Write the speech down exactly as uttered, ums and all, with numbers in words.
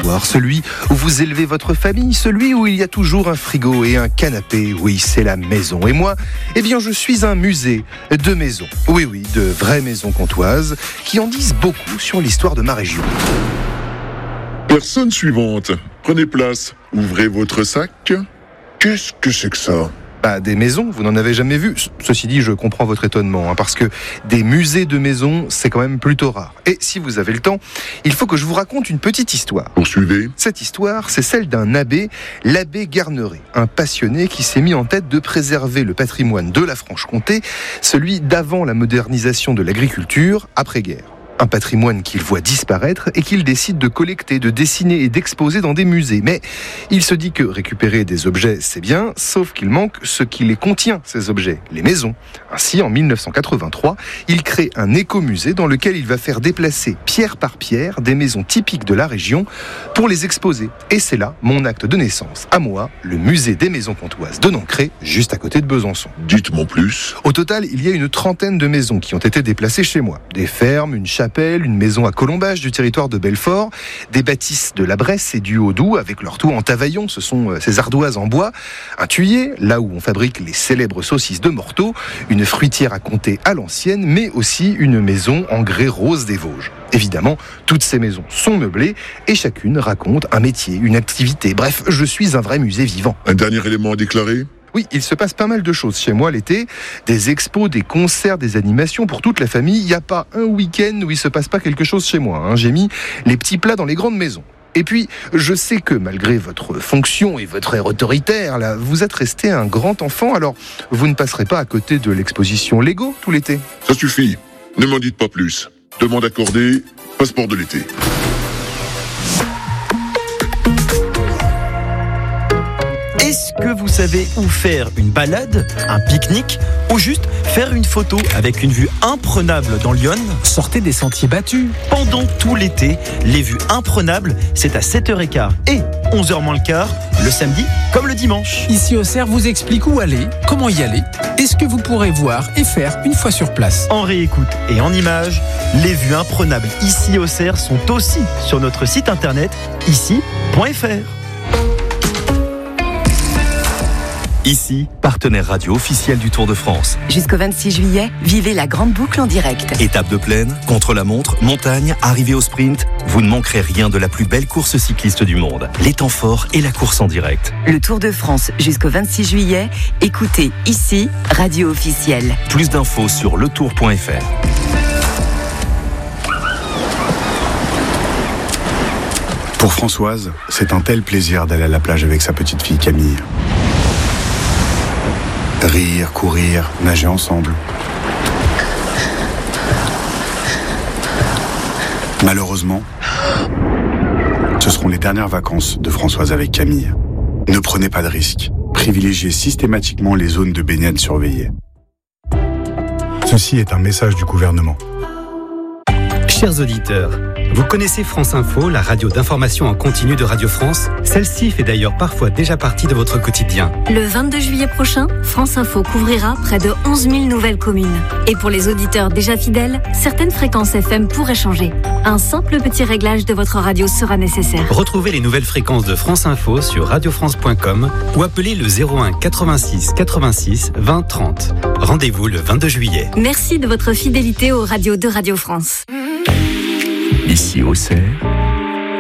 comptoir, celui où vous élevez votre famille, celui où il y a toujours un frigo et un canapé. Oui, c'est la maison. Et moi, eh bien, je suis un musée de maisons. Oui, oui, de vraies maisons comtoises qui en disent beaucoup sur l'histoire de ma région. Personne suivante. Prenez place. Ouvrez votre sac. Qu'est-ce que c'est que ça ? Bah, des maisons, vous n'en avez jamais vu. Ceci dit, je comprends votre étonnement, hein, parce que des musées de maisons, c'est quand même plutôt rare. Et si vous avez le temps, il faut que je vous raconte une petite histoire. Poursuivez. Cette histoire, c'est celle d'un abbé, l'abbé Garneret, un passionné qui s'est mis en tête de préserver le patrimoine de la Franche-Comté, celui d'avant la modernisation de l'agriculture, après-guerre. Un patrimoine qu'il voit disparaître et qu'il décide de collecter, de dessiner et d'exposer dans des musées. Mais il se dit que récupérer des objets, c'est bien, sauf qu'il manque ce qui les contient, ces objets, les maisons. Ainsi, en dix-neuf cent quatre-vingt-trois, il crée un écomusée dans lequel il va faire déplacer pierre par pierre des maisons typiques de la région pour les exposer. Et c'est là mon acte de naissance. À moi, le musée des maisons comtoises de Nancré, juste à côté de Besançon. Dites-moi plus. Au total, il y a une trentaine de maisons qui ont été déplacées chez moi. Des fermes, une chapelle, une maison à Colombage du territoire de Belfort, des bâtisses de la Bresse et du Haut-Doubs avec leur toit en tavaillon, ce sont ces ardoises en bois, un thuyer, là où on fabrique les célèbres saucisses de Morteau, une fruitière à Comté à l'ancienne, mais aussi une maison en grès rose des Vosges. Évidemment, toutes ces maisons sont meublées et chacune raconte un métier, une activité. Bref, je suis un vrai musée vivant. Un dernier élément à déclarer ? Oui, il se passe pas mal de choses chez moi l'été. Des expos, des concerts, des animations pour toute la famille. Il n'y a pas un week-end où il se passe pas quelque chose chez moi. Hein. J'ai mis les petits plats dans les grandes maisons. Et puis, je sais que malgré votre fonction et votre air autoritaire, là, vous êtes resté un grand enfant. Alors, vous ne passerez pas à côté de l'exposition Lego tout l'été. Ça suffit. Ne m'en dites pas plus. Demande accordée, passeport de l'été. Est-ce que vous savez où faire une balade, un pique-nique ou juste faire une photo avec une vue imprenable dans l'Yonne ? Sortez des sentiers battus. Pendant tout l'été, les vues imprenables, c'est à sept heures quinze et onze heures moins le quart, le samedi comme le dimanche. Ici au Cerf vous explique où aller, comment y aller et ce que vous pourrez voir et faire une fois sur place. En réécoute et en images, les vues imprenables ici au Cerf sont aussi sur notre site internet ici point f r. Ici, partenaire radio officiel du Tour de France. Jusqu'au vingt-six juillet, vivez la grande boucle en direct. Étape de plaine, contre-la-montre, montagne, arrivée au sprint, vous ne manquerez rien de la plus belle course cycliste du monde. Les temps forts et la course en direct. Le Tour de France jusqu'au vingt-six juillet, écoutez ici, radio officielle. Plus d'infos sur le tour point f r. Pour Françoise, c'est un tel plaisir d'aller à la plage avec sa petite fille Camille. Rire, courir, nager ensemble. Malheureusement, ce seront les dernières vacances de Françoise avec Camille. Ne prenez pas de risques. Privilégiez systématiquement les zones de baignade surveillées. Ceci est un message du gouvernement. Chers auditeurs, vous connaissez France Info, la radio d'information en continu de Radio France ? Celle-ci fait d'ailleurs parfois déjà partie de votre quotidien. Le vingt-deux juillet prochain, France Info couvrira près de onze mille nouvelles communes. Et pour les auditeurs déjà fidèles, certaines fréquences F M pourraient changer. Un simple petit réglage de votre radio sera nécessaire. Retrouvez les nouvelles fréquences de France Info sur radio france point com ou appelez le zéro un quatre-vingt-six quatre-vingt-six vingt trente. Rendez-vous le vingt-deux juillet. Merci de votre fidélité aux radios de Radio France. Ici au Cerf,